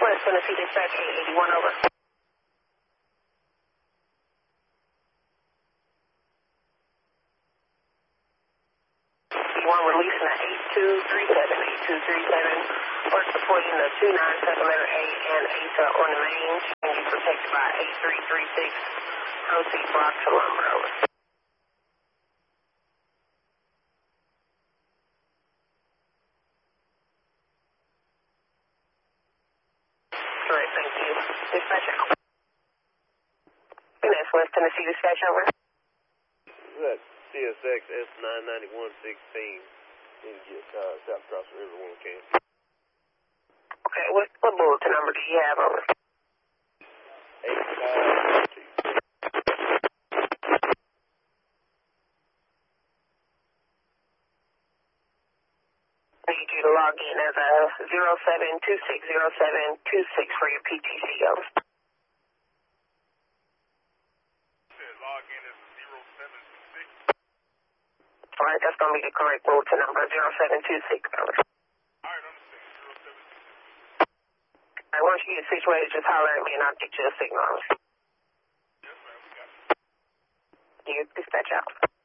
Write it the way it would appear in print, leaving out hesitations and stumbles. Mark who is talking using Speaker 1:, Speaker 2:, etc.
Speaker 1: West Tennessee Dispatch 881, over. One releasing the 8237, work supporting the 297 letter A and ASA on the main, and you protected by 8336, proceed block to lumber, over. Alright, thank you. Dispatch out. That's West Tennessee Dispatch, over.
Speaker 2: That's CSX S99116. Didn't get South Cross River when we came.
Speaker 1: Okay, what bulletin number do you have, over?
Speaker 2: 8522.
Speaker 1: I need you to log in as a 07260726 for your PTC, over.
Speaker 2: Log in as 0726.
Speaker 1: Alright, that's going to be the correct bulletin number, 0726, over.
Speaker 2: Alright, understand. 0726.
Speaker 1: Alright, once you get situated, just holler at me and I'll get you a signal.
Speaker 2: Yes, ma'am, we got it.
Speaker 1: You dispatch out.